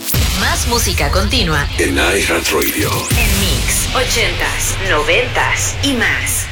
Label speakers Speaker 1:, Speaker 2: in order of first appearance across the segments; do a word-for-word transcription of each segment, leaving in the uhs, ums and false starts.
Speaker 1: Más música continua
Speaker 2: en iHeartRadio.
Speaker 1: En Mix, ochentas, noventas y más.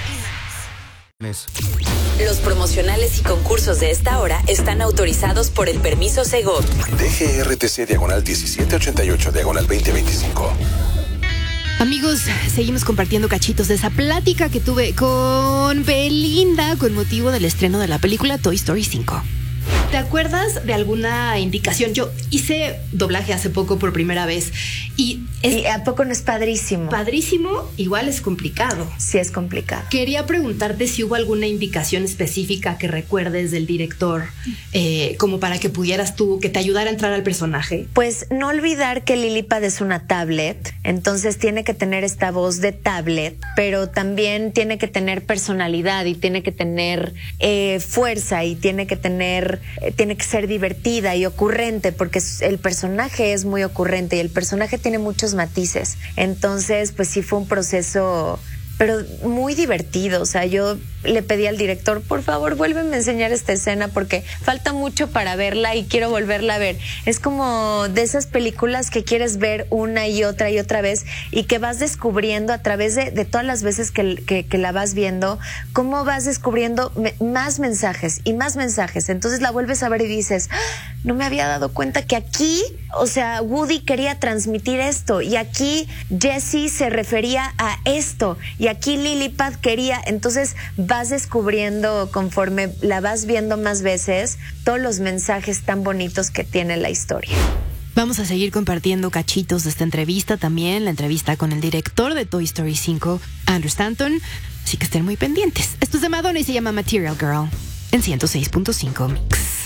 Speaker 1: Los promocionales y concursos de esta hora están autorizados por el permiso Segov.
Speaker 2: D G R T C diagonal diecisiete ochenta y ocho diagonal veinte veinticinco.
Speaker 3: Amigos, seguimos compartiendo cachitos de esa plática que tuve con Belinda con motivo del estreno de la película Toy Story cinco. ¿Te acuerdas de alguna indicación? Yo hice doblaje hace poco por primera vez y es
Speaker 4: ¿Y a poco no es padrísimo?
Speaker 3: Padrísimo, igual es complicado.
Speaker 4: Sí, es complicado.
Speaker 3: Quería preguntarte si hubo alguna indicación específica que recuerdes del director, eh, como para que pudieras tú, que te ayudara a entrar al personaje.
Speaker 4: Pues no olvidar que Lilipad es una tablet, entonces tiene que tener esta voz de tablet, pero también tiene que tener personalidad y tiene que tener eh, fuerza y tiene que tener, eh, tiene que ser divertida y ocurrente, porque el personaje es muy ocurrente y el personaje tiene muchos matices. Entonces, pues sí fue un proceso, pero muy divertido. O sea, yo le pedí al director, por favor, vuélveme a enseñar esta escena porque falta mucho para verla y quiero volverla a ver. Es como de esas películas que quieres ver una y otra y otra vez y que vas descubriendo a través de, de todas las veces que, que, que la vas viendo, cómo vas descubriendo me, más mensajes y más mensajes. Entonces la vuelves a ver y dices, ¡ah! No me había dado cuenta que aquí, o sea, Woody quería transmitir esto y aquí Jessie se refería a esto y aquí Lilipad quería. Entonces vas descubriendo, conforme la vas viendo más veces, todos los mensajes tan bonitos que tiene la historia.
Speaker 3: Vamos a seguir compartiendo cachitos de esta entrevista también, la entrevista con el director de Toy Story cinco, Andrew Stanton, así que estén muy pendientes. Esto es de Madonna y se llama Material Girl en ciento seis punto cinco Mix.